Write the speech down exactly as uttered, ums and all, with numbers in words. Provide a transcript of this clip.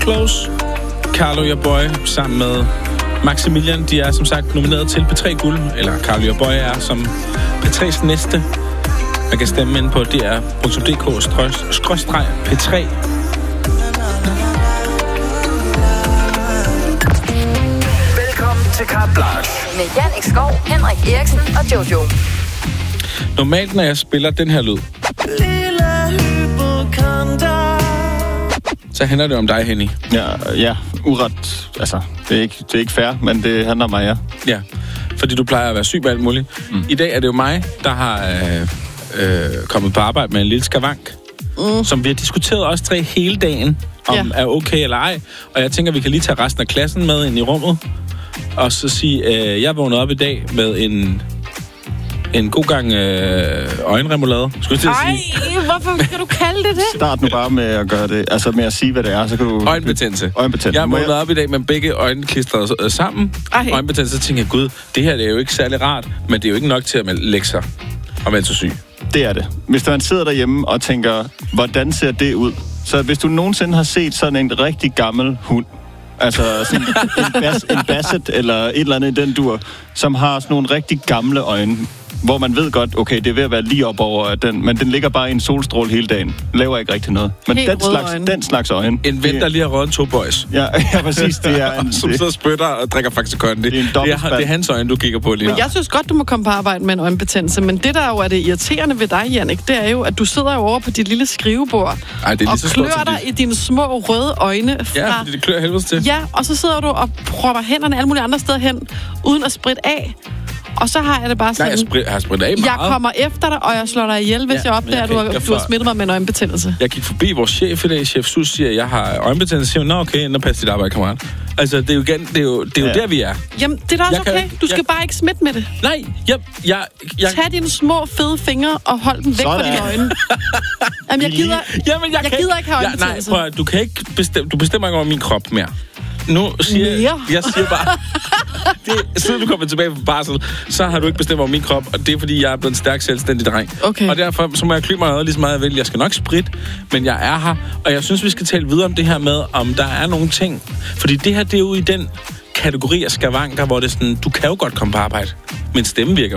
Close, Carlo Your Boy, sammen med Maximilian. De er som sagt nomineret til P tre Guld, eller Carlo Your Boy er som P tre's næste. Man kan stemme ind på d r punktum d k skråstreg P tre. Velkommen til Carte Blanche med Jannik Skov, Henrik Eriksen og Jojo. Normalt, når jeg spiller den her lyd, så handler det om dig, Henny. Ja, ja, uret. Altså, det er ikke, det er ikke fair, men det handler om mig, ja. Ja, fordi du plejer at være syg med alt muligt. Mm. I dag er det jo mig, der har øh, øh, kommet på arbejde med en lille skavank, mm. som vi har diskuteret også tre hele dagen, om ja. er okay eller ej. Og jeg tænker, vi kan lige tage resten af klassen med ind i rummet, og så sige, øh, jeg vågnede op i dag med en... En god gang øh, øjenremoulade, skulle jeg til at sige. Ej, hvorfor skal du kalde det det? Start nu bare med at gøre det, altså med at sige, hvad det er, så kan du... Øjenbetændelse. Øjenbetændelse. Jeg vågnede op i dag med begge øjne klistret øh, sammen. Ej. Øjenbetændelse, så tænker jeg, gud, det her det er jo ikke særlig rart, men det er jo ikke nok til at lægge sig og melde sig syg. Det er det. Hvis man sidder derhjemme og tænker, hvordan ser det ud? Så hvis du nogensinde har set sådan en rigtig gammel hund, altså sådan en, bas, en basset eller et eller andet i den dur, som har sådan nogle rigtig gamle øjne, hvor man ved godt, okay, det er ved at være lige op over den, men den ligger bare i en solstråle hele dagen. Laver ikke rigtig noget. Men den slags, den slags øjne. En ven, der lige har røget to boys. Ja, ja, præcis. Det er en, som så spytter og drikker faktisk kondi. Det, det, det, er, det er hans øjne, du kigger på lige nu. Men jeg synes godt, du må komme på arbejde med en øjenbetændelse, men det, der jo er det irriterende ved dig, Jannik, det er jo, at du sidder jo over på dit lille skrivebord Ej, det er og klør dig i dine små røde øjne. Fra... Ja, fordi det klør helvedes til. Ja, og så sidder du og propper hænderne alle mulige andre steder hen, uden at spritte af. Og så har jeg det bare sådan... Nej, jeg, sprit, jeg har sprittet af meget. Jeg kommer efter dig, og jeg slår dig ihjel, hvis ja, jeg opdager, at du, har, du har smittet mig med en øjenbetændelse. Jeg gik forbi vores chef i dag. Chef Sus siger, at jeg har øjenbetændelse. Siger, nå okay, nå pas dit arbejde, kammerat. Altså, det er jo, igen, det er jo, det er jo ja. der, vi er. Jamen, det er da også jeg okay. Kan, du skal jeg... bare ikke smitte med det. Nej, jeg... jeg, jeg... Tag dine små, fede fingre og hold dem væk fra dine øjne. Jamen, jeg gider, Jamen, jeg jeg kan... gider ikke have øjenbetændelse. Ja, nej, prøv, du kan ikke bestemme... Du bestemmer ikke over min krop mere. Nu siger jeg... Jeg siger bare... Det, siden du kommer tilbage fra barsel, så har du ikke bestemt over min krop, og det er, fordi jeg er blevet en stærk, selvstændig dreng. Okay. Og derfor så må jeg kly mig noget lige så meget, jeg vil. Jeg skal nok spritte, men jeg er her, og jeg synes, vi skal tale videre om det her med, om der er nogle ting. Fordi det her, det er jo i den kategori af skavanker, hvor det er sådan, du kan jo godt komme på arbejde, men stemmen virker